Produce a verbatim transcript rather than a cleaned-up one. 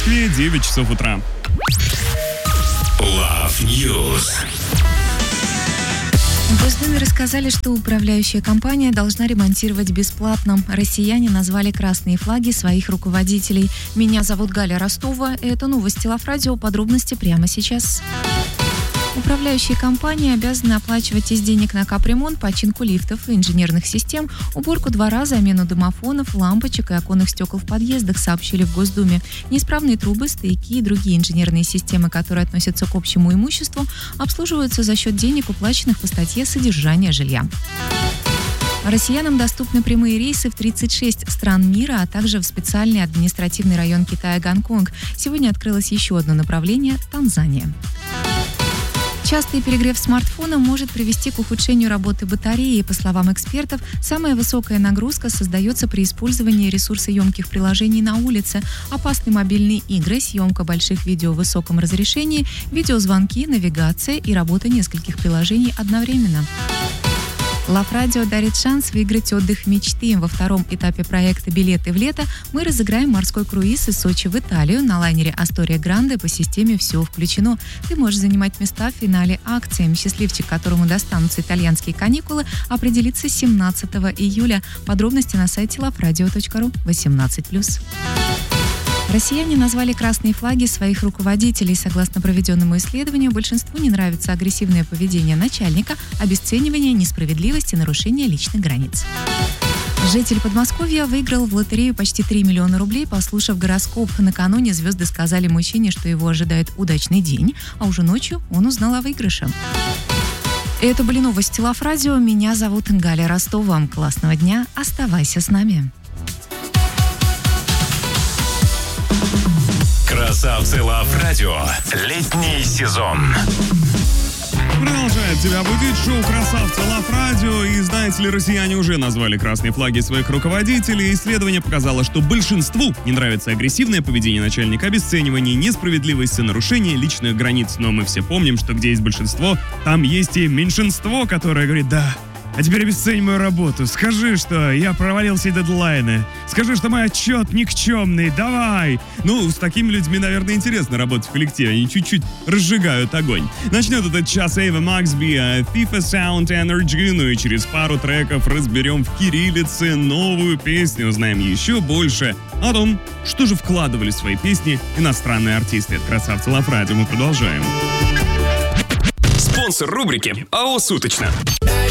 Москве девять часов утра. Love News. В Госдуме рассказали, что управляющая компания должна ремонтировать бесплатно. Россияне назвали красные флаги своих руководителей. Меня зовут Галя Ростова. Это новости Love Radio. Подробности прямо сейчас. Управляющие компании обязаны оплачивать из денег на капремонт, починку лифтов и инженерных систем, уборку двора, замену домофонов, лампочек и оконных стекол в подъездах, сообщили в Госдуме. Неисправные трубы, стояки и другие инженерные системы, которые относятся к общему имуществу, обслуживаются за счет денег, уплаченных по статье «Содержание жилья». Россиянам доступны прямые рейсы в тридцать шесть стран мира, а также в специальный административный район Китая Гонконг. Сегодня открылось еще одно направление – Танзания. Частый перегрев смартфона может привести к ухудшению работы батареи. По словам экспертов, самая высокая нагрузка создается при использовании ресурсоемких приложений на улице. Опасны мобильные игры, съемка больших видео в высоком разрешении, видеозвонки, навигация и работа нескольких приложений одновременно. Love Radio дарит шанс выиграть отдых мечты. Во втором этапе проекта «Билеты в лето» мы разыграем морской круиз из Сочи в Италию на лайнере «Астория Гранде» по системе «Все включено». Ты можешь занимать места в финале акции. Счастливчик, которому достанутся итальянские каникулы, определится семнадцатого июля. Подробности на сайте лав радио точка ру. восемнадцать плюс. Россияне назвали красные флаги своих руководителей. Согласно проведенному исследованию, большинству не нравится агрессивное поведение начальника, обесценивание, несправедливость и нарушение личных границ. Житель Подмосковья выиграл в лотерею почти три миллиона рублей, послушав гороскоп. Накануне звезды сказали мужчине, что его ожидает удачный день, а уже ночью он узнал о выигрыше. Это были новости Love Radio. Меня зовут Галя Ростова. Классного дня. Оставайся с нами. Красавцы Love Radio. Летний сезон. Продолжает тебя будить шоу «Красавцы Love Radio». И знаете ли, россияне уже назвали красные флаги своих руководителей. Исследование показало, что большинству не нравится агрессивное поведение начальника, обесценивание, несправедливость и нарушение личных границ. Но мы все помним, что где есть большинство, там есть и меньшинство, которое говорит: да, а теперь обесцень мою работу. Скажи, что я провалил все дедлайны. Скажи, что мой отчет никчемный. Давай. Ну, с такими людьми, наверное, интересно работать в коллективе. Они чуть-чуть разжигают огонь. Начнет этот час Эйва Максби, FIFA Sound Energy. Ну и через пару треков разберем в кириллице новую песню. Узнаем еще больше о том, что же вкладывали в свои песни иностранные артисты. Это «Красавцы Love Radio». Мы продолжаем. Спонсор рубрики АО «Суточно».